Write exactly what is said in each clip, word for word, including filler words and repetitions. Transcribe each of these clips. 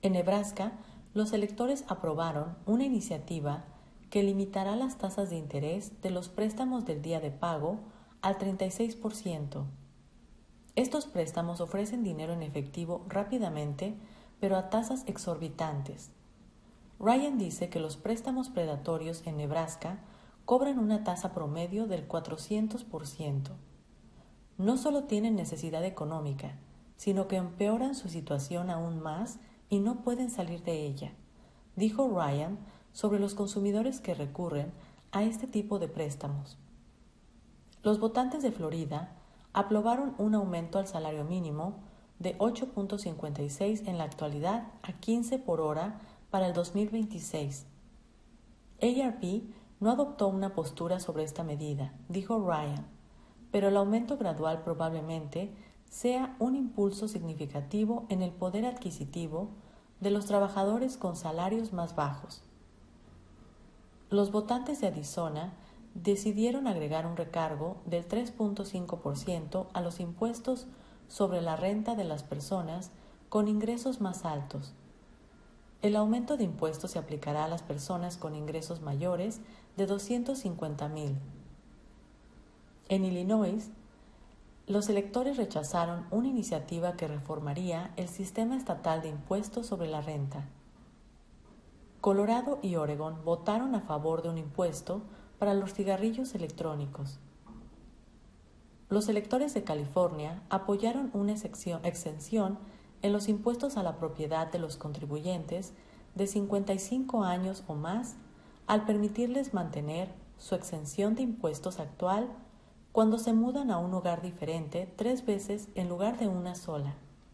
En Nebraska, los electores aprobaron una iniciativa que limitará las tasas de interés de los préstamos del día de pago al treinta y seis por ciento. Estos préstamos ofrecen dinero en efectivo rápidamente, pero a tasas exorbitantes. Ryan dice que los préstamos predatorios en Nebraska cobran una tasa promedio del cuatrocientos por ciento. No solo tienen necesidad económica, sino que empeoran su situación aún más y no pueden salir de ella, dijo Ryan sobre los consumidores que recurren a este tipo de préstamos. Los votantes de Florida aprobaron un aumento al salario mínimo de ocho punto cincuenta y seis en la actualidad a quince por hora para el dos mil veintiséis. A R P no adoptó una postura sobre esta medida, dijo Ryan, pero el aumento gradual probablemente sea un impulso significativo en el poder adquisitivo de los trabajadores con salarios más bajos. Los votantes de Arizona decidieron agregar un recargo del tres punto cinco por ciento a los impuestos sobre la renta de las personas con ingresos más altos. El aumento de impuestos se aplicará a las personas con ingresos mayores de doscientos cincuenta mil. En Illinois, los electores rechazaron una iniciativa que reformaría el sistema estatal de impuestos sobre la renta. Colorado y Oregón votaron a favor de un impuesto para los cigarrillos electrónicos. Los electores de California apoyaron una exención en los impuestos a la propiedad de los contribuyentes de cincuenta y cinco años o más al permitirles mantener su exención de impuestos actual cuando se mudan a un hogar diferente tres veces en lugar de una sola.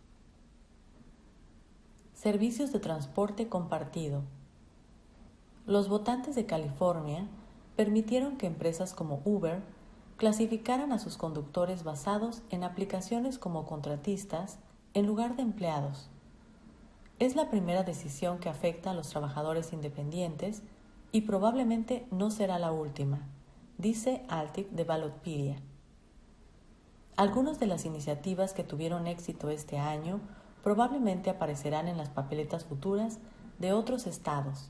Servicios de transporte compartido. Los votantes de California permitieron que empresas como Uber clasificaran a sus conductores basados en aplicaciones como contratistas en lugar de empleados. Es la primera decisión que afecta a los trabajadores independientes y probablemente no será la última, dice Altic de Ballotpedia. Algunas de las iniciativas que tuvieron éxito este año probablemente aparecerán en las papeletas futuras de otros estados.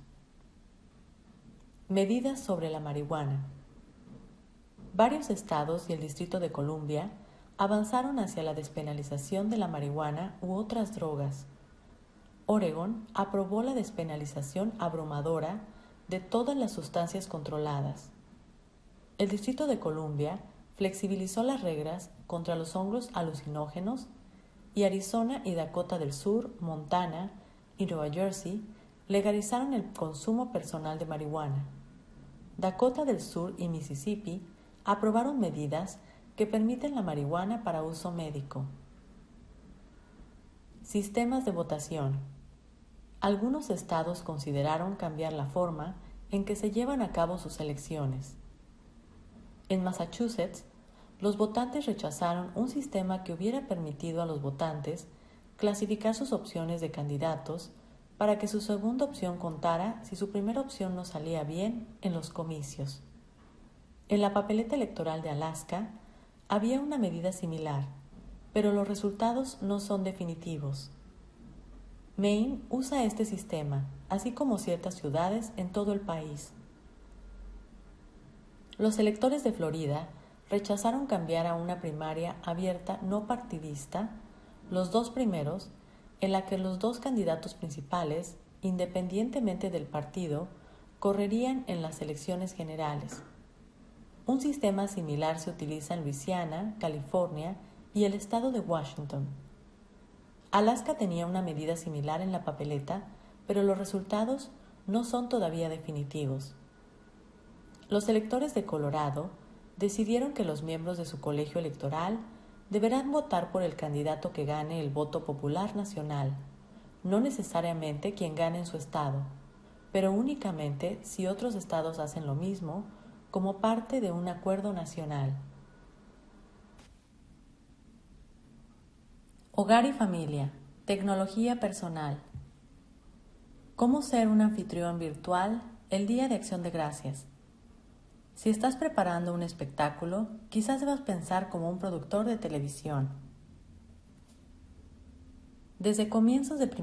Medidas sobre la marihuana. Varios estados y el Distrito de Columbia avanzaron hacia la despenalización de la marihuana u otras drogas. Oregón aprobó la despenalización abrumadora de todas las sustancias controladas. El Distrito de Columbia flexibilizó las reglas contra los hongos alucinógenos y Arizona y Dakota del Sur, Montana y Nueva Jersey legalizaron el consumo personal de marihuana. Dakota del Sur y Mississippi aprobaron medidas que permiten la marihuana para uso médico. Sistemas de votación. Algunos estados consideraron cambiar la forma en que se llevan a cabo sus elecciones. En Massachusetts, los votantes rechazaron un sistema que hubiera permitido a los votantes clasificar sus opciones de candidatos para que su segunda opción contara si su primera opción no salía bien en los comicios. En la papeleta electoral de Alaska había una medida similar, pero los resultados no son definitivos. Maine usa este sistema, así como ciertas ciudades en todo el país. Los electores de Florida rechazaron cambiar a una primaria abierta no partidista, los dos primeros, en la que los dos candidatos principales, independientemente del partido, correrían en las elecciones generales. Un sistema similar se utiliza en Luisiana, California y el estado de Washington. Alaska tenía una medida similar en la papeleta, pero los resultados no son todavía definitivos. Los electores de Colorado decidieron que los miembros de su colegio electoral deberán votar por el candidato que gane el voto popular nacional, no necesariamente quien gane en su estado, pero únicamente si otros estados hacen lo mismo como parte de un acuerdo nacional. Hogar y familia, tecnología personal. ¿Cómo ser un anfitrión virtual el Día de Acción de Gracias? Si estás preparando un espectáculo, quizás debas pensar como un productor de televisión. Desde comienzos de